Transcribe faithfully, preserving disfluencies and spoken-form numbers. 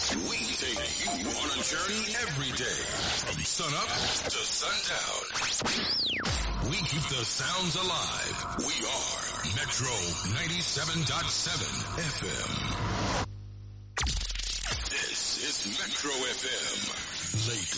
We take you on a journey every day from sunup to sundown. We keep the sounds alive. We are Metro ninety-seven point seven F M. This is Metro F M, Lagos.